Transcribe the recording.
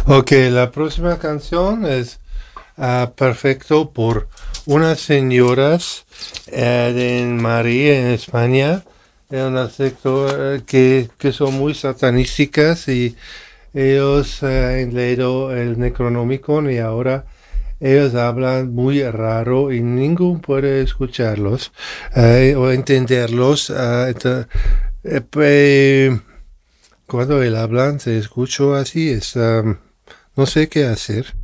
Ok, la próxima canción es perfecto por unas señoras en Madrid, en España, en un sector que son muy satanísticas y ellos han leído el Necronomicon y ahora ellos hablan muy raro y ninguno puede escucharlos o entenderlos. Cuando él hablan, se escucha así, no sé qué hacer.